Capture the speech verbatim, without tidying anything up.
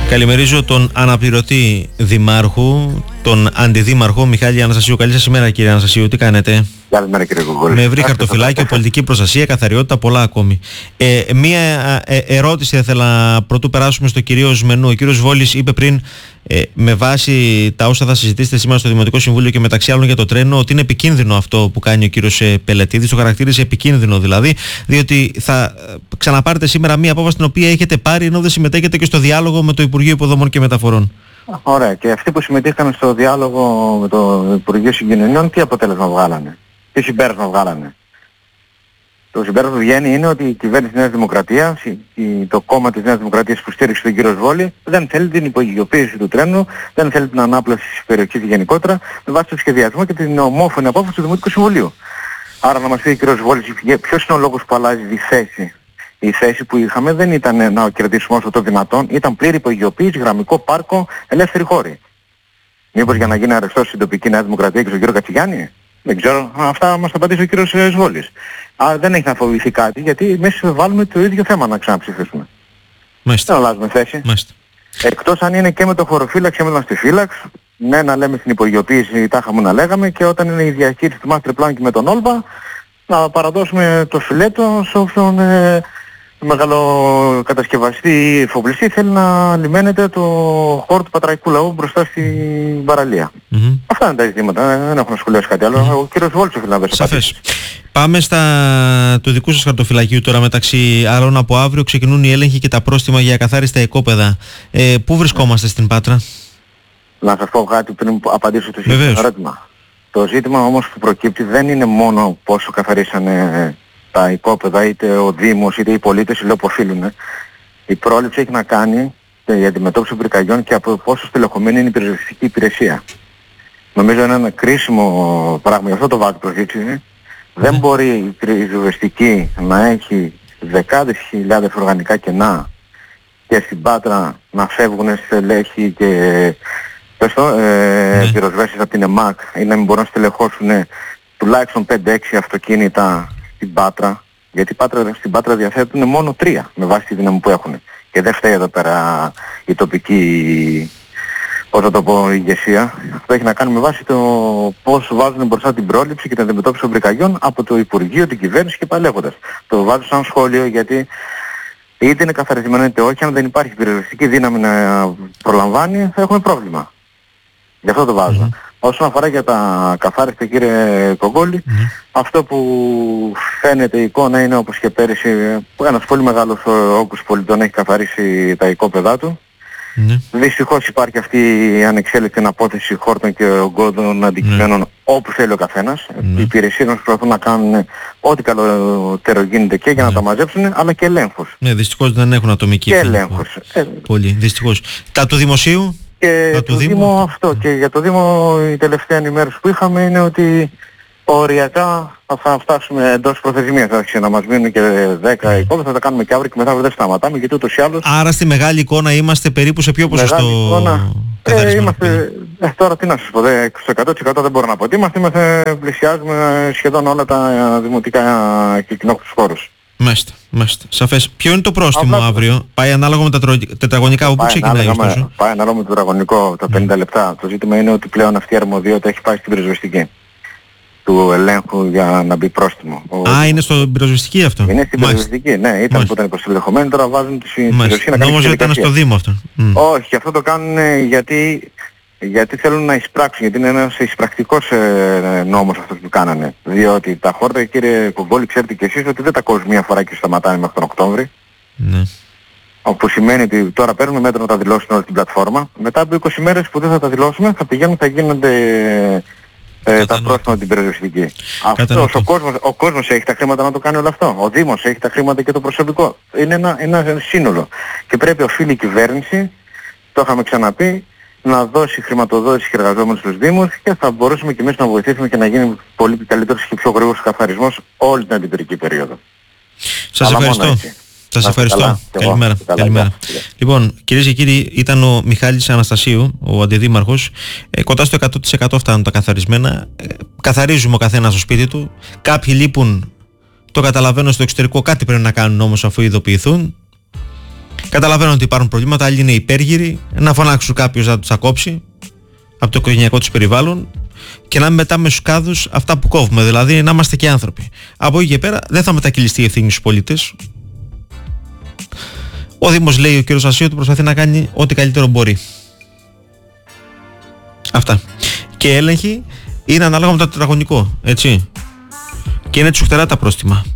Καλημερίζω τον αναπληρωτή δημάρχου, τον αντιδήμαρχο Μιχάλη Αναστασίου. Καλή σας ημέρα, κύριε Αναστασίου, τι κάνετε? Καλημέρα, κύριε Κουκούλη. Με ευρύ χαρτοφυλάκιο, πολιτική προστασία, καθαριότητα, πολλά ακόμη. Ε, μία ε, ερώτηση θα ήθελα πρωτού περάσουμε στο κυρίως μενού. Ο κύριος Βόλης είπε πριν, ε, με βάση τα όσα θα συζητήσετε σήμερα στο Δημοτικό Συμβούλιο και μεταξύ άλλων για το τρένο, ότι είναι επικίνδυνο αυτό που κάνει ο κύριος Πελετίδης. Το χαρακτήρισε επικίνδυνο δηλαδή, διότι θα ξαναπάρετε σήμερα μία απόφαση την οποία έχετε πάρει ενώ δεν συμμετέχετε και στο διάλογο με το Υπουργείο Υποδομών και Μεταφορών. Ωραία. Και αυτοί που συμμετείχαν στο διάλογο με το Υπουργείο Συγκοινωνιών, τι αποτέλεσμα βγάλανε? Τι συμπέρασμα βγάλανε? Το συμπέρασμα που βγαίνει είναι ότι η κυβέρνηση της Νέας Δημοκρατίας, το κόμμα της Νέας Δημοκρατίας που στήριξε τον κύριο Βόλη, δεν θέλει την υπογειοποίηση του τρένου, δεν θέλει την ανάπλαση της περιοχής γενικότερα, με βάση το σχεδιασμό και την ομόφωνη απόφαση του Δημοτικού Συμβουλίου. Άρα να μας πει ο κύριος Βόλης ποιος είναι ο λόγος που αλλάζει τη θέση? Η θέση που είχαμε δεν ήταν να κερδίσουμε όσο το δυνατόν, ήταν πλήρη υπογειοποίηση, γραμμικό πάρκο, ελεύθερη χώρη. Μήπως για να γίνει αρεστός στην τοπική Νέα Δημοκρατία και στον κύριο Κατσιγιάννη? Δεν ξέρω, αυτά μας τα απαντήσει ο κύριος Βόλης. Α, δεν έχει να φοβηθεί κάτι, γιατί εμείς βάλουμε το ίδιο θέμα να ξαναψηφίσουμε. Μάλιστα. Δεν αλλάζουμε θέση. Μάλιστα. Εκτός αν είναι και με το χωροφύλαξη και με τον αστιφύλαξ, ναι, να λέμε στην υπογειοποίηση τάχα μου να λέγαμε, και όταν είναι η διαχείριση του master plan και με τον Όλβα, να παραδώσουμε το φιλέτο σε όποιον ε, μεγαλοκατασκευαστή ή εφοπλιστή θέλει να λιμένεται το χώρο του πατραϊκού λαού μπροστά στην παραλία. Mm-hmm. Αυτά είναι τα ζητήματα, δεν έχω να σχολιάσει κάτι άλλο. Mm-hmm. Ο κύριος Βόλης οφείλει να δώσει απάντηση. Πάμε στα του δικού σας χαρτοφυλακίου τώρα. Μεταξύ άλλων, από αύριο ξεκινούν οι έλεγχοι και τα πρόστιμα για ακαθάριστα οικόπεδα. Ε, πού βρισκόμαστε στην Πάτρα? Να σας πω κάτι πριν απαντήσω το σύντομο ερώτημα. Το ζήτημα όμως που προκύπτει δεν είναι μόνο πόσο καθαρίσανε τα οικόπεδα, είτε ο Δήμος είτε οι πολίτες, λέω που οφείλουν. Η πρόληψη έχει να κάνει η αντιμετώπιση των πυρκαγιών και από πόσο στελεχωμένη είναι η πυροσβεστική υπηρεσία. Νομίζω είναι ένα κρίσιμο πράγμα, γι' αυτό το βάζω προσήτηση. Δεν μπορεί η πυροσβεστική να έχει δεκάδες χιλιάδες οργανικά κενά και στην Πάτρα να φεύγουν στελέχη και πες το, ε, mm. πυροσβέστες από την ΕΜΑΚ, ή να μην μπορούν να στελεχώσουν τουλάχιστον πέντε έξι αυτοκίνητα στην Πάτρα, γιατί Πάτρα, στην Πάτρα διαθέτουν μόνο τρία με βάση τη δύναμη που έχουν. Και δεν φταίει εδώ πέρα η τοπική, πώς θα το πω, ηγεσία. Αυτό έχει να κάνει με βάση το πώς βάζουν μπροστά την πρόληψη και την αντιμετώπιση των πυρκαγιών από το Υπουργείο, την κυβέρνηση και παλεύοντας. Το βάζω σαν σχόλιο, γιατί είτε είναι καθαρισμένο είτε όχι, αν δεν υπάρχει πυροσβεστική δύναμη να προλαμβάνει, θα έχουμε πρόβλημα. Γι' αυτό το βάζω. Mm-hmm. Όσον αφορά για τα καθάριστα, κύριε Κογκόλη, mm-hmm. αυτό που φαίνεται η εικόνα είναι όπως και πέρυσι, που ένας πολύ μεγάλος όγκος πολιτών έχει καθαρίσει τα οικόπεδά του. Mm-hmm. Δυστυχώς υπάρχει αυτή η ανεξέλεκτη αναπόθεση χόρτων και ογκώδων αντικειμένων mm-hmm. όπου θέλει ο καθένας. Mm-hmm. Οι υπηρεσίες μας προσπαθούν να κάνουν ό,τι καλύτερο γίνεται και για mm-hmm. να τα μαζέψουν, αλλά και ελέγχους. Ναι, δυστυχώς δεν έχουν ατομική και ελέγχους. Πολύ, δυστυχώς. Τα του δημοσίου? Και το, το Δήμο, Δήμο αυτό, mm. και για το Δήμο η τελευταία ενημέρωση που είχαμε είναι ότι οριακά θα φτάσουμε εντός προθεσμίας. Θα να μας μείνουν και δέκα mm. εικόνες, θα τα κάνουμε και αύριο και μετά δεν σταματάμε, γιατί ούτως ή άλλως... Άρα στη μεγάλη εικόνα είμαστε περίπου σε ποιο ποσοστό? Εικόνα, ε, είμαστε, ε, τώρα τι να σας πω, δε, στο εκατό τοις εκατό δεν μπορώ να πω ότι είμαστε, είμαστε, πλησιάζουμε σχεδόν όλα τα δημοτικά και κοινόχρηστους χώρους. Μάλιστα, μάλιστα. Σαφές. Ποιο είναι το πρόστιμο Απλά... αύριο? Πάει ανάλογα με τα τετραγωνικά, όπου ξεκινάει ωστόσο? Πάει ανάλογα με το τετραγωνικό, τα πενήντα mm. λεπτά. Το ζήτημα είναι ότι πλέον αυτή η αρμοδιότητα έχει πάει στην πυροσβεστική του ελέγχου για να μπει πρόστιμο. Α, ο... είναι στο πυροσβεστική αυτό? Είναι στην πυροσβεστική, ναι. Ήταν Μάλιστα. Που ήταν προσελεγχομένοι, τώρα βάζουν τη πυροσβεστική να κάνει. Νόμος ήταν στο Δήμο αυτό. Mm. Όχι, αυτό το κάνουν γιατί... γιατί θέλουν να εισπράξουν, γιατί είναι ένας εισπρακτικός ε, νόμος αυτός που κάνανε. Διότι τα χόρτα, κύριε Κογκόλη, ξέρετε και εσείς ότι δεν τα κόβουν μία φορά και σταματάνε μέχρι τον Οκτώβρη. Ναι. Όπου σημαίνει ότι τώρα παίρνουμε μέτρο να τα δηλώσουν όλη την πλατφόρμα. Μετά από είκοσι μέρες που δεν θα τα δηλώσουμε, θα πηγαίνουν, θα γίνονται ε, τα πρόστιμα την περιοριστική. Αυτός ο κόσμος, ο κόσμος έχει τα χρήματα να το κάνει όλο αυτό. Ο Δήμος έχει τα χρήματα και το προσωπικό. Είναι ένα, ένα σύνολο. Και πρέπει οφείλει η κυβέρνηση, το είχαμε ξαναπεί, να δώσει χρηματοδότηση και εργαζόμενους στους Δήμους, και θα μπορούσαμε και εμείς να βοηθήσουμε και να γίνει πολύ καλύτερος και πιο γρήγορος καθαρισμός όλη την αντιπυρική περίοδο. Σας Αλλά ευχαριστώ. Σας ευχαριστώ. Καλά. Καλημέρα. Καλά, Καλημέρα. Καλά. Λοιπόν, κυρίες και κύριοι, ήταν ο Μιχάλης Αναστασίου, ο αντιδήμαρχος. Ε, κοντά στο εκατό τοις εκατό φτάνουν τα καθαρισμένα. Ε, καθαρίζουμε ο καθένας στο σπίτι του. Κάποιοι λείπουν, το καταλαβαίνω, στο εξωτερικό, κάτι πρέπει να κάνουν όμως αφού ειδοποιηθούν. Καταλαβαίνω ότι υπάρχουν προβλήματα, άλλοι είναι υπέργυροι, να φωνάξουν κάποιος να τους τσακόψει από το οικογενειακό τους περιβάλλον και να μετά με σκάδους αυτά που κόβουμε, δηλαδή να είμαστε και άνθρωποι. Από εκεί και πέρα δεν θα μετακυλιστεί η ευθύνη στους πολίτες. Ο Δήμος, λέει ο κ. Ασίου, ότι προσπαθεί να κάνει ό,τι καλύτερο μπορεί. Αυτά. Και έλεγχοι είναι ανάλογα με το τετραγωνικό, έτσι. Και είναι τσουχτερά τα πρόστιμα.